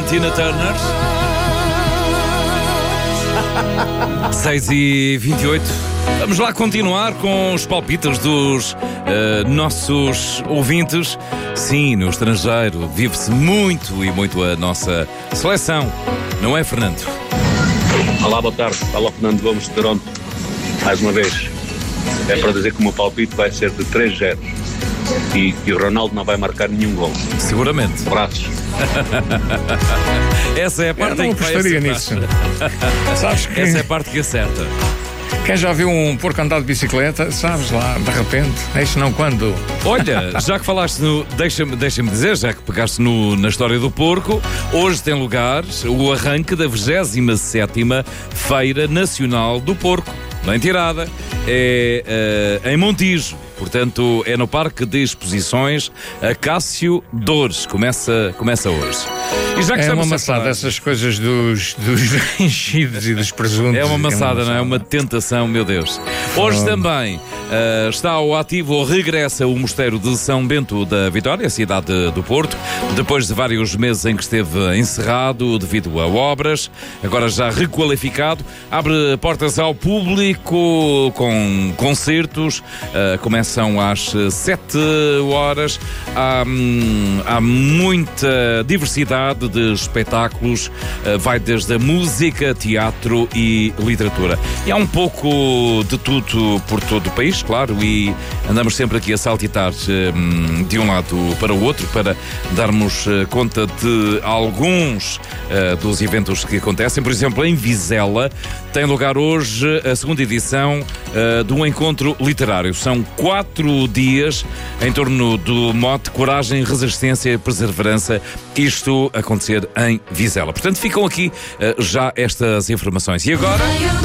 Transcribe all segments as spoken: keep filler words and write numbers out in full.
Tina Turner. seis e vinte e oito. Vamos lá continuar com os palpites dos uh, nossos ouvintes. Sim, no estrangeiro vive-se muito e muito a nossa seleção. Não é, Fernando? Olá, boa tarde. Fala Fernando Gomes de Toronto. Mais uma vez. É para dizer que o meu palpite vai ser de três zero. E que o Ronaldo não vai marcar nenhum gol. Seguramente. Abraços. Essa é a parte Eu não que vai apostaria acertar. nisso. Sabes que Essa é a parte que acerta. quem já viu um porco andar de bicicleta, sabes lá, de repente, este não quando. Olha, já que falaste no... Deixa-me deixa dizer, já que pegaste no, na história do porco, hoje tem lugar o arranque da vigésima sétima Feira Nacional do Porco. Bem tirada. É uh, em Montijo. Portanto, é no Parque de Exposições Acácio Dores. Começa, começa hoje. E já que É uma estamos a maçada, falar- essas coisas dos, dos enchidos e dos presuntos. É uma maçada, não é? maçada. Uma tentação, meu Deus. Hoje também uh, está ao ativo, ou regressa o Mosteiro de São Bento da Vitória, cidade do Porto, depois de vários meses em que esteve encerrado devido a obras, agora já requalificado, abre portas ao público com concertos, uh, começam às sete horas, há, hum, há muita diversidade de espetáculos, uh, vai desde a música, teatro e literatura. E há um pouco de tudo por todo o país, claro, e andamos sempre aqui a saltitar um, de um lado para o outro para darmos uh, conta de alguns uh, dos eventos que acontecem. Por exemplo, em Vizela tem lugar hoje a segunda edição uh, do encontro literário. São quatro dias em torno do mote Coragem, Resistência e Perseverança. Isto acontecer em Vizela. Portanto, ficam aqui uh, já estas informações. E agora...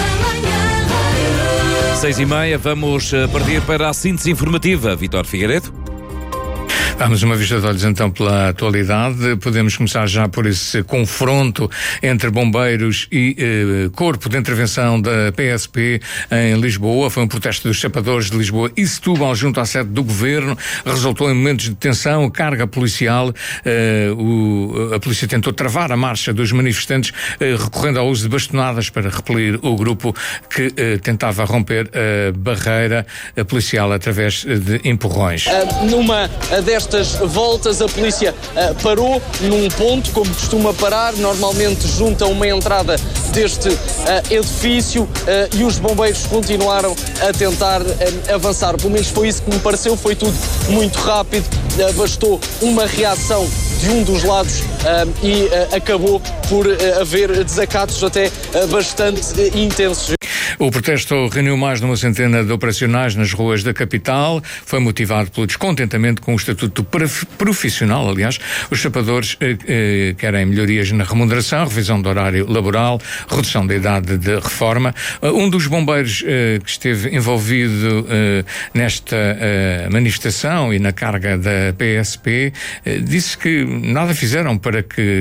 Seis e meia, vamos uh, partir para a síntese informativa. Vítor Figueiredo. Vamos uma vista de olhos então pela atualidade. Podemos começar já por esse confronto entre bombeiros e eh, Corpo de Intervenção da P S P em Lisboa. Foi um protesto dos chapadores de Lisboa e Setúbal junto à sede do Governo. Resultou em momentos de tensão, carga policial. Eh, o, a polícia tentou travar a marcha dos manifestantes, eh, recorrendo ao uso de bastonadas para repelir o grupo que eh, tentava romper a barreira policial através de empurrões. Uh, numa uh, destas voltas, a polícia uh, parou num ponto, como costuma parar, normalmente junto a uma entrada deste uh, edifício, uh, e os bombeiros continuaram a tentar uh, avançar. Pelo menos foi isso que me pareceu, foi tudo muito rápido, uh, bastou uma reação de um dos lados uh, e uh, acabou por uh, haver desacatos até uh, bastante uh, intensos. O protesto reuniu mais de uma centena de operacionais nas ruas da capital. Foi motivado pelo descontentamento com o estatuto profissional. Aliás, os chapadores eh, eh, querem melhorias na remuneração, revisão do horário laboral, redução da idade de reforma. Uh, um dos bombeiros eh, que esteve envolvido eh, nesta eh, manifestação e na carga da P S P eh, disse que nada fizeram para que